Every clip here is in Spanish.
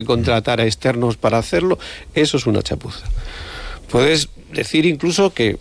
contratar a externos para hacerlo, eso es una chapuza. Puedes decir incluso que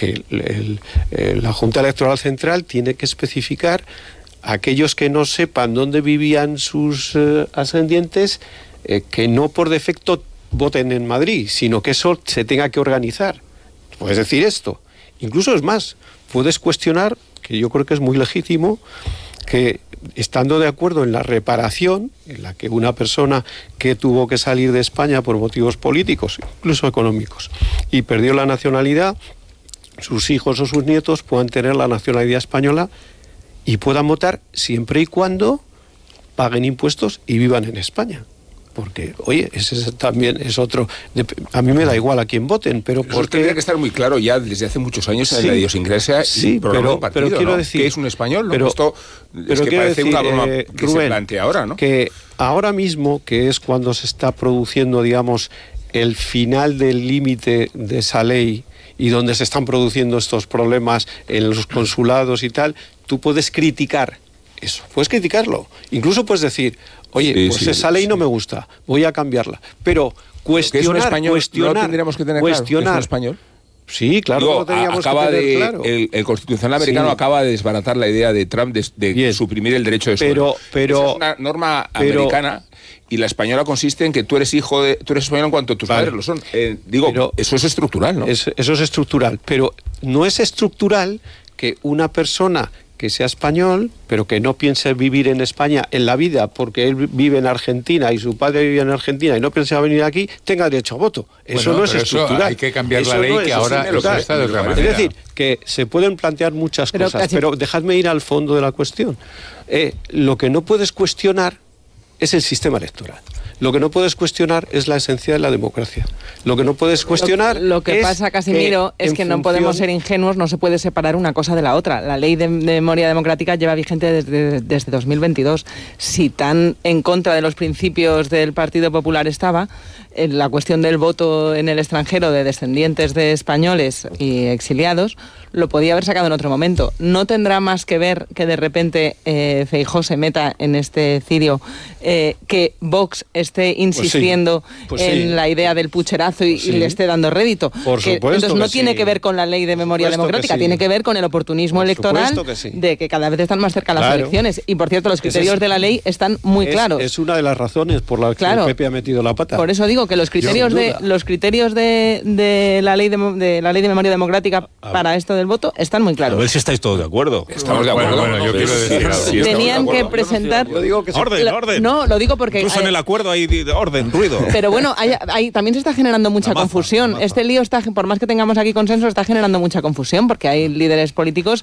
la Junta Electoral Central tiene que especificar a aquellos que no sepan dónde vivían sus ascendientes, que no por defecto voten en Madrid, sino que eso se tenga que organizar. Puedes decir esto. Incluso es más, puedes cuestionar, que yo creo que es muy legítimo, que estando de acuerdo en la reparación, en la que una persona que tuvo que salir de España por motivos políticos, incluso económicos, y perdió la nacionalidad, sus hijos o sus nietos puedan tener la nacionalidad española y puedan votar siempre y cuando paguen impuestos y vivan en España. Porque, oye, ese también es otro... A mí me da igual a quién voten, pero porque tendría que estar muy claro ya desde hace muchos años en la idiosincrasia y pero quiero ¿no? decir... que es un español, ¿no? Pero, esto es que parece una broma que Rubén, se plantea ahora, ¿no? Que ahora mismo, que es cuando se está produciendo, digamos, el final del límite de esa ley y donde se están produciendo estos problemas en los consulados y tal, tú puedes criticar eso, puedes criticarlo. Incluso puedes decir... Oye, esa ley no me gusta, voy a cambiarla. Pero cuestionar... ¿No tendríamos que tener claro que es un español? Sí, claro, lo teníamos que tener claro. El Constitucional americano acaba de desbaratar la idea de Trump de suprimir el derecho de suelo. Pero es una norma americana y la española consiste en que tú eres español en cuanto tus padres lo son. Pero eso es estructural, ¿no? Eso es estructural, pero no es estructural que una persona que sea español, pero que no piense vivir en España en la vida porque él vive en Argentina y su padre vive en Argentina y no piensa venir aquí, tenga derecho a voto. Eso no es estructural. Hay que cambiar la ley, que ahora lo está de otra manera. Es decir, que se pueden plantear muchas cosas, pero dejadme ir al fondo de la cuestión. Lo que no puedes cuestionar es el sistema electoral. Lo que no puedes cuestionar es la esencia de la democracia. Lo que no puedes cuestionar Lo que pasa, Casimiro, es que no podemos ser ingenuos, no se puede separar una cosa de la otra. La ley de memoria democrática lleva vigente desde 2022. Si tan en contra de los principios del Partido Popular estaba, la cuestión del voto en el extranjero de descendientes de españoles y exiliados, lo podía haber sacado en otro momento. No tendrá más que ver que de repente Feijóo se meta en este cirio, que Vox esté insistiendo en la idea del pucherazo y le esté dando rédito. Por supuesto. Entonces no tiene que ver con la ley de memoria democrática, tiene que ver con el oportunismo electoral de que cada vez están más cerca las elecciones. Y por cierto, los criterios de la ley están muy claros. Es una de las razones por las que el PP ha metido la pata. Por eso digo que los criterios de la ley de memoria democrática para esto del voto están muy claros. A ver si estáis todos de acuerdo. Estamos de acuerdo. Bueno, yo quiero decir, tenían que presentar... Orden. No, lo digo porque... Incluso en el acuerdo hay orden, ruido. Pero bueno, también se está generando mucha confusión. Este lío está, por más que tengamos aquí consenso, está generando mucha confusión porque hay líderes políticos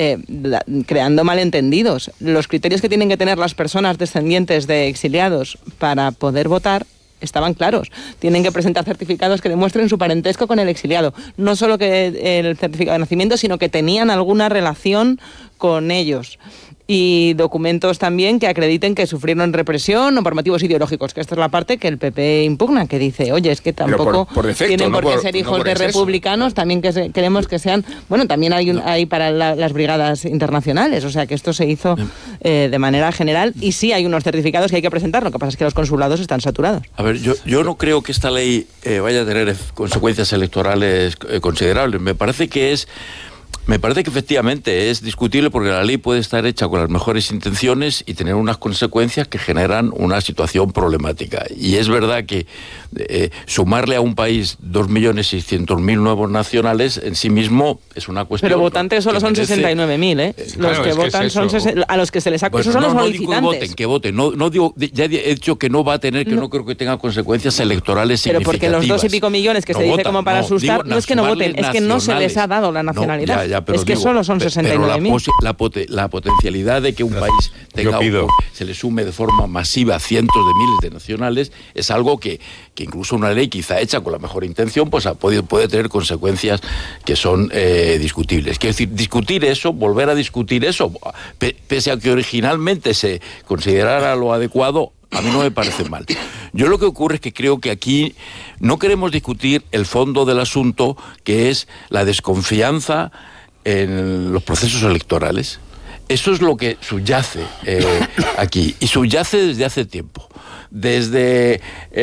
creando malentendidos. Los criterios que tienen que tener las personas descendientes de exiliados para poder votar estaban claros. Tienen que presentar certificados que demuestren su parentesco con el exiliado. No solo que el certificado de nacimiento, sino que tenían alguna relación con ellos. Y documentos también que acrediten que sufrieron represión o por motivos ideológicos, que esta es la parte que el PP impugna, que dice, oye, es que tampoco por defecto, tienen por qué ser hijos de republicanos, también queremos que sean... Bueno, también hay para las brigadas internacionales, o sea que esto se hizo de manera general y sí hay unos certificados que hay que presentar, lo que pasa es que los consulados están saturados. A ver, yo no creo que esta ley vaya a tener consecuencias electorales considerables. Me parece que efectivamente es discutible porque la ley puede estar hecha con las mejores intenciones y tener unas consecuencias que generan una situación problemática. Y es verdad que sumarle a un país 2.600.000 nuevos nacionales en sí mismo es una cuestión... Pero votantes solo son 69.000, ¿eh? Los que votan son a los que se les acusa son los solicitantes. No digo que voten. No digo, ya he dicho que no va a tener, que no creo que tenga consecuencias electorales significativas. Pero porque los 2 y pico millones que se dice como para asustar, no es que no voten, es que no se les ha dado la nacionalidad. Es que solo son 69.000. La potencialidad de que un país se le sume de forma masiva cientos de miles de nacionales es algo que incluso una ley quizá hecha con la mejor intención pues puede tener consecuencias que son discutibles. Quiero decir, discutir eso, volver a discutir eso, pese a que originalmente se considerara lo adecuado, a mí no me parece mal. Yo lo que ocurre es que creo que aquí no queremos discutir el fondo del asunto, que es la desconfianza en los procesos electorales. Eso es lo que subyace aquí, y subyace desde hace tiempo. desde